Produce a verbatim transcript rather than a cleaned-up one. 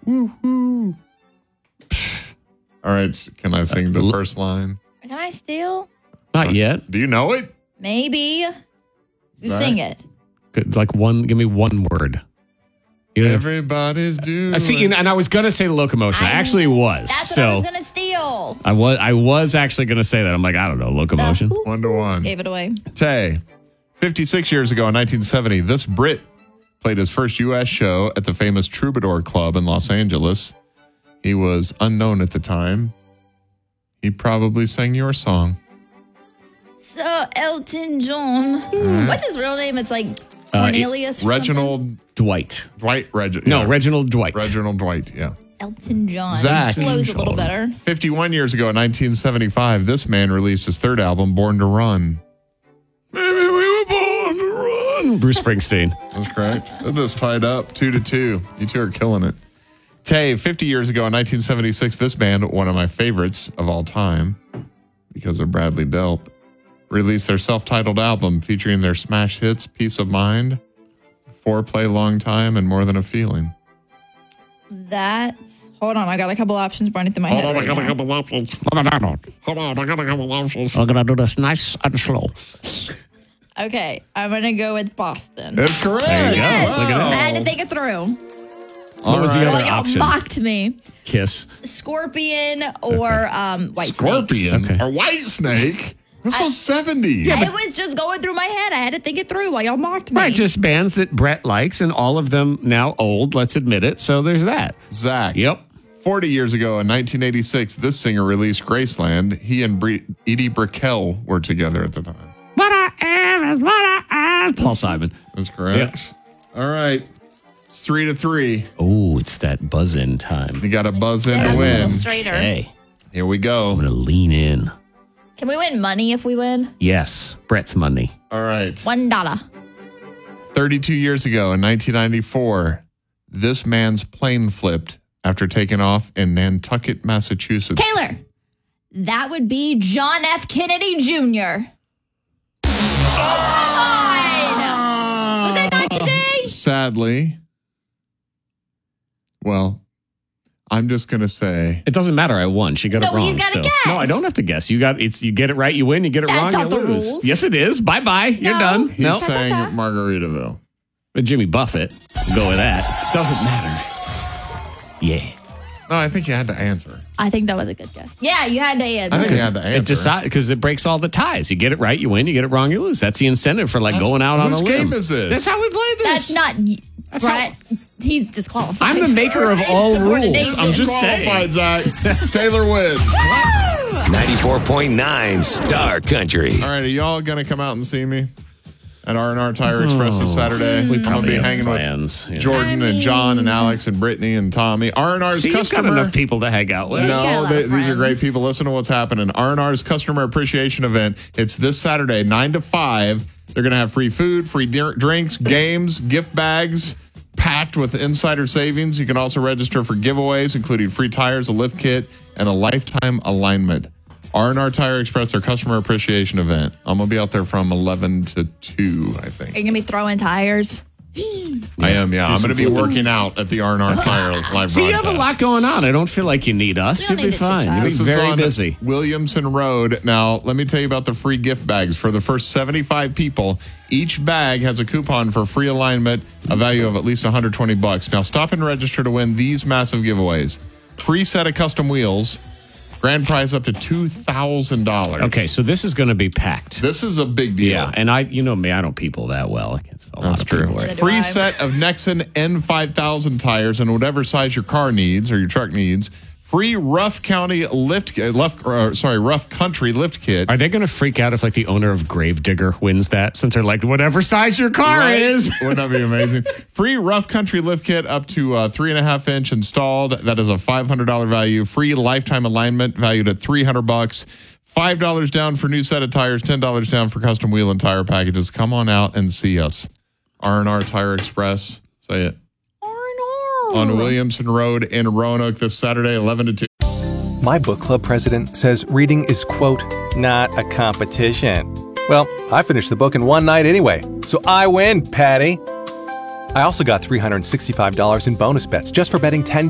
Woo-hoo. All right. Can I sing the first line? Can I steal? Not yet. Do you know it? Maybe. You Right. sing it. Good, like one, give me one word. You know, Everybody's doing. I see, you know, and I was going to say locomotion. I, I- actually was. That's what so I was going to steal. I was, I was actually going to say that. I'm like, I don't know, locomotion. The- One to one. Gave it away. Tay, fifty-six years ago in nineteen seventy, this Brit played his first U S show at the famous Troubadour Club in Los Angeles. He was unknown at the time. He probably sang your song. So, Elton John. Mm-hmm. What's his real name? It's like Uh, Cornelius. or Reginald Dwight. Dwight. Reg- No, yeah. Reginald Dwight. Reginald Dwight, yeah. something. Elton John. Zach. It flows a little better. fifty-one years ago in nineteen seventy-five, this man released his third album, Born to Run. Maybe we were born to run. Bruce Springsteen. That's correct. They're just tied up two to two. You two are killing it. Tay, fifty years ago in nineteen seventy-six, this band, one of my favorites of all time, because of Bradley Delp, released their self-titled album featuring their smash hits, Peace of Mind, Foreplay, Long Time, and More Than a Feeling. That's. Hold on. I got a couple options running through my head. Right now. couple options. Hold on. Hold on, I got a couple options. I'm going to do this nice and slow. Okay. I'm going to go with Boston. That's correct. There you go. Yes. Look at I that. had to think it through. What was the right. other Well, y'all option? mocked me. Kiss. Scorpion or um, White Snake. Scorpion Okay. or White Snake. This was seventies. I was just going through my head. I had to think it through while y'all mocked me. Right, just bands that Brett likes, and all of them now old, let's admit it. So there's that. Zach. Yep. forty years ago in nineteen eighty-six, this singer released Graceland. He and Bre- Edie Brickell were together at the time. What I am is what I am. Paul Simon. That's correct. All right. It's three to three. Oh, it's that buzz in time. You got to buzz in Get to a little win. straighter. Hey, Here we I'm go. going to lean in. Can we win money if we win? Yes, Brett's money. All right. One dollar. thirty-two years ago in nineteen ninety-four, this man's plane flipped after taking off in Nantucket, Massachusetts. Taylor. That would be John F. Kennedy Junior Oh! Was that not today? Sadly, well, I'm just going to say It doesn't matter. I won. She got No, it wrong. he's gotta so- guess. No, I don't have to guess. You got it's. You get it right, you win. You get it That's wrong, not you the lose. rules. Yes, it is. Bye bye. You're No. done. he's No, saying Ta-ta-ta. Margaritaville. but Jimmy Buffett. Go with that. Doesn't matter. Yeah. No, I think you had to answer. I think that was a good guess. Yeah, you had to answer. I think you had to It answer. decide because it breaks all the ties. You get it right, you win. You get it wrong, you lose. That's the incentive for like That's- going out on a whose limb. game is this? That's how we play this. That's not y- That's Brett. He's disqualified. I'm the maker of all rules. I'm just saying. Qualified, Zach. Taylor wins. ninety-four point nine Star Country. All right, are y'all going to come out and see me at R and R Tire Express this Saturday? We I'm going to probably be have hanging plans. with yeah. Jordan and John and Alex and Brittany and Tommy. R and R's See, you've got customer. enough people to hang out with. Yeah. You got a No, lot they, of these are great friends. people. Listen to what's happening. R and R's Customer Appreciation Event. It's this Saturday, nine to five. They're going to have free food, free di- drinks, games, gift bags, packed with insider savings. You can also register for giveaways, including free tires, a lift kit, and a lifetime alignment. R and R Tire Express, their Customer Appreciation Event. I'm going to be out there from eleven to two, I Are think. you going to be throwing tires? I am, yeah. I'm going to be working out at the R and R Tire live See, you have a broadcast. lot going on. I don't feel like you need us. We don't You'll be need to fine. chit-chat. You'll be This is very on busy. Williamson Road. Now, let me tell you about the free gift bags. For the first seventy-five people, each bag has a coupon for free alignment, a value of at least one hundred twenty bucks. Now, stop and register to win these massive giveaways. Free set of custom wheels, grand prize up to two thousand dollars. Okay, so this is going to be packed. This is a big deal. Yeah, and I, you know me, I don't people that well. A lot That's of true. people are- Neither do Free I. set of Nexen N five thousand tires in whatever size your car needs or your truck needs. Free Rough County lift, uh, left, uh, sorry, Rough Country lift kit. Are they going to freak out if like the owner of Gravedigger wins that since they're like, whatever size your car Right? is? Wouldn't that be amazing? Free Rough Country lift kit up to uh, three and a half inch installed. That is a five hundred dollars value. Free lifetime alignment valued at three hundred bucks. five dollars down for new set of tires. ten dollars down for custom wheel and tire packages. Come on out and see us. R and R Tire Express. Say it. R and R. On Williamson Road in Roanoke this Saturday, eleven to two. My book club president says reading is, quote, not a competition. Well, I finished the book in one night anyway, so I win, Patty. I also got three hundred sixty-five dollars in bonus bets just for betting ten